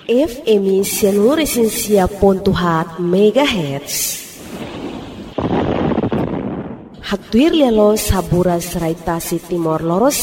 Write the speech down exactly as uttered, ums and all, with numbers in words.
F M Seluruh Pontuhat Megahertz. Haktuir lelo sabura serai tasi timor loro